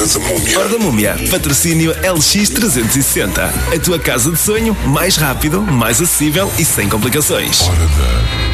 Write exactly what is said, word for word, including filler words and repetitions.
da Múmia. Hora da Múmia. Patrocínio L X trezentos e sessenta. A tua casa de sonho mais rápido, mais acessível e sem complicações. Hora da